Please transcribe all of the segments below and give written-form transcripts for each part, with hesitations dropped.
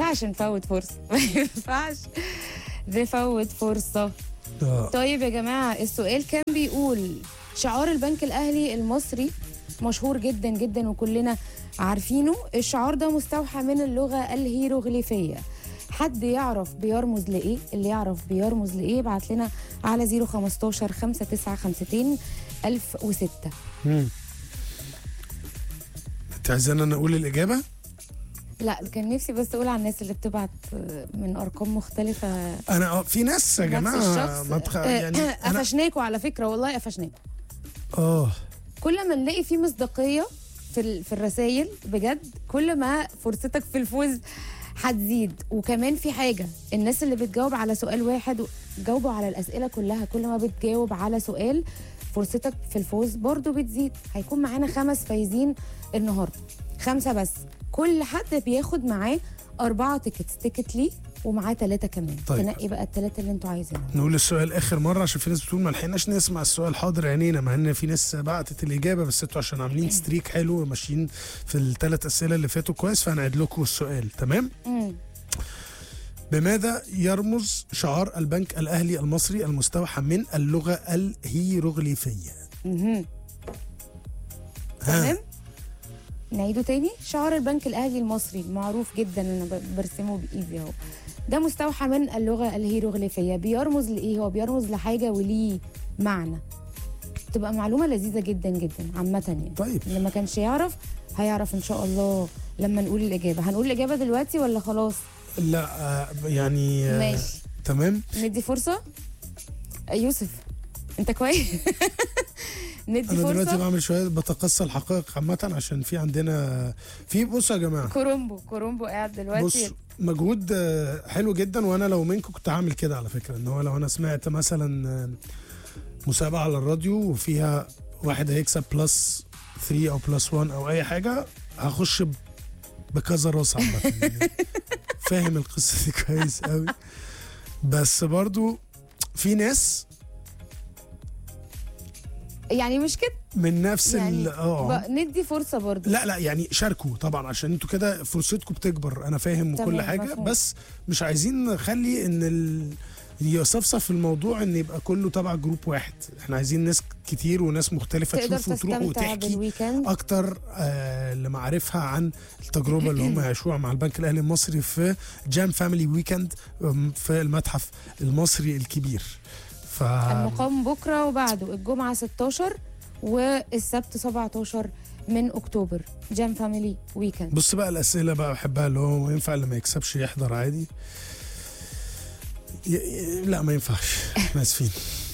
ينفعش نفوت فرصة. ما ينفعش نفوت فرصة. طيب يا جماعة، السؤال كان بيقول شعار البنك الأهلي المصري مشهور جدا جدا وكلنا عارفينه. الشعار ده مستوحى من اللغة الهيروغليفية. حد يعرف بيرمز لإيه؟ اللي يعرف بيرمز لإيه يبعت لنا على 015 5952 1006. انت عايزانا انا اقول الاجابه؟ لا، كان نفسي بس اقول على الناس اللي بتبعت من ارقام مختلفه. انا في ناس يا جماعه يعني قفشناكوا على فكره، والله قفشناكوا. كل ما نلاقي فيه مصداقيه في الرسائل بجد، كل ما فرصتك في الفوز هتزيد. وكمان في حاجه، الناس اللي بتجاوب على سؤال واحد جاوبوا على الاسئله كلها. كل ما بتجاوب على سؤال فرصتك في الفوز برضو بتزيد. هيكون معانا 5 فايزين النهارده، 5 بس. كل حد بياخد معاه 4 تيكتس، تيكت ليه ومعاه 3 كمان. طيب. تنقي بقى ال3 اللي انتوا عايزينهم. نقول السؤال اخر مره عشان في ناس بتقول ما لحقناش نسمع السؤال. حاضر عينينا، مع ان في ناس بعتت الاجابه، بس انتوا عشان عاملين ستريك حلو وماشيين في ال3 اسئله اللي فاتوا كويس، فهنعيد لكم السؤال. تمام. بماذا يرمز شعار البنك الاهلي المصري المستوحى من اللغه الهيروغليفيه؟ تمام. نعيده تاني. شعار البنك الاهلي المصري معروف جدا، انا برسمه بايدي اهو. ده مستوحى من اللغه الهيروغليفيه. بيرمز لايه؟ هو بيرمز لحاجه وليه معنى. تبقى معلومه لذيذه جدا جدا عامه يعني. طيب، اللي ما كانش يعرف هيعرف ان شاء الله لما نقول الاجابه. هنقول الاجابه دلوقتي ولا خلاص؟ لا يعني ماشي. تمام، ندي فرصه. يوسف انت كويس. ندي فرصه. انا دلوقتي بعمل شويه بتقصى الحقائق عامه، عشان في عندنا بصوا يا جماعه، كرومبو قاعد دلوقتي. بص، مجهود حلو جدا. وانا لو منكم كنت هعمل كده على فكره، ان هو لو انا سمعت مثلا مسابقه على الراديو وفيها واحد هيكسب بلس 3 او بلس 1 او اي حاجه، هخش بكذا راس عامه. يعني فاهم القصه دي كويس قوي. بس برضو في يعني مش كده من نفس يعني ندي فرصه برضو. لا يعني شاركوا طبعا، عشان انتوا كده فرصتكم بتكبر. انا فاهم وكل حاجه مفهوم. بس مش عايزين نخلي ان يصفصف الموضوع ان يبقى كله تبع جروب واحد. احنا عايزين ناس كتير وناس مختلفه تشوف وتروح وتحكي اكتر لمعرفها عن التجربه اللي هم يعيشوها مع البنك الاهلي المصري في جام فاميلي ويكند في المتحف المصري الكبير. المقام بكره وبعده الجمعه 16 والسبت 17 من اكتوبر. جام فاميلي ويكند. بص بقى الاسئله بقى بحبها، اللي هو ينفع اللي ما يكسبش يحضر عادي؟ لا ما ينفعش. اسفين.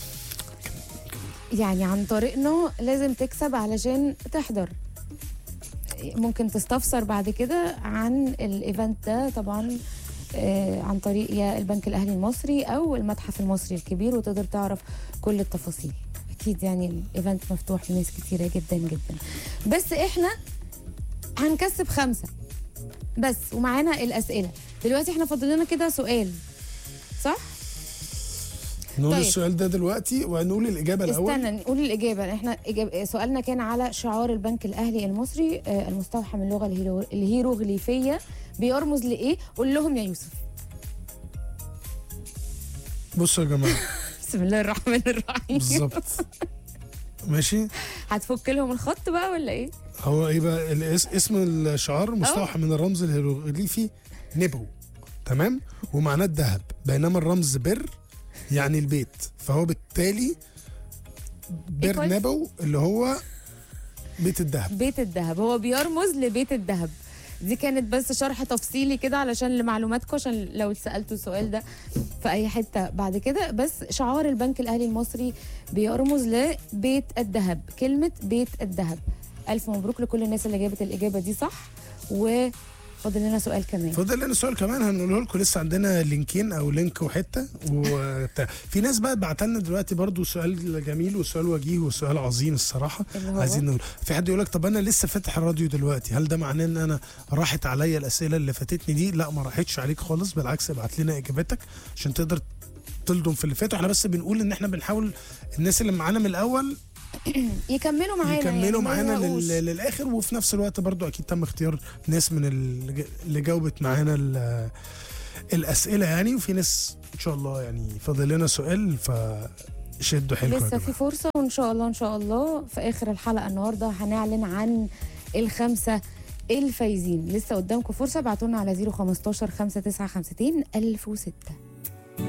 يعني عن طريقنا لازم تكسب علشان تحضر. ممكن تستفسر بعد كده عن الايفنت ده طبعا عن طريق يا البنك الاهلي المصري او المتحف المصري الكبير، وتقدر تعرف كل التفاصيل. اكيد يعني الايفنت مفتوح لناس كتيره جدا جدا. بس احنا هنكسب 5 بس، ومعانا الاسئله دلوقتي. احنا فاضل لنا كده سؤال، صح؟ نقول طيب. السؤال ده دلوقتي ونقول الإجابة الأول. استنى نقول الإجابة. احنا سؤالنا كان على شعار البنك الأهلي المصري المستوحى من اللغة الهيروغليفية بيرمز لإيه؟ قول لهم يا يوسف. بصوا يا جماعة. بسم الله الرحمن الرحيم. بالظبط. ماشي. هتفك لهم الخط بقى ولا إيه؟ هو إيه بقى اسم الشعار؟ مستوحى من الرمز الهيروغليفي نبو. تمام؟ ومعناه الذهب، بينما الرمز بر يعني البيت، فهو بالتالي بر نبو اللي هو بيت الذهب. بيت الذهب هو بيرمز لبيت الذهب. دي كانت بس شرح تفصيلي كده علشان لمعلوماتكم، عشان لو اتسالتوا السؤال ده في اي حته بعد كده. بس شعار البنك الاهلي المصري بيرمز لبيت الذهب، كلمه بيت الذهب. الف مبروك لكل الناس اللي جابت الاجابه دي صح. فاضل لنا سؤال كمان هنقوله لكم. لسه عندنا لينكين او لينك وحته وبتاع. في ناس بقى بعت لنا دلوقتي برضو سؤال جميل وسؤال وجيه وسؤال عظيم الصراحه. عايزين نقول في حد يقول لك طب انا لسه فاتح الراديو دلوقتي، هل ده معناه ان انا راحت عليا الاسئله اللي فاتتني دي؟ لا ما راحتش عليك خالص، بالعكس ابعت لنا اجابتك عشان تقدر تلضم في اللي فات. احنا بس بنقول ان احنا بنحاول الناس اللي معانا من الاول يكملوا معانا يكملوا يعني معانا للاخر. وفي نفس الوقت برضو اكيد تم اختيار ناس من اللي جاوبت معانا الاسئله يعني. وفي ناس ان شاء الله يعني فاضل لنا سؤال، فشدوا حيلكم لسه في فرصه، وان شاء الله ان شاء الله في اخر الحلقه النهارده هنعلن عن الخمسه الفايزين. لسه قدامكم فرصه، ابعتوا لنا على 015 5952 1006.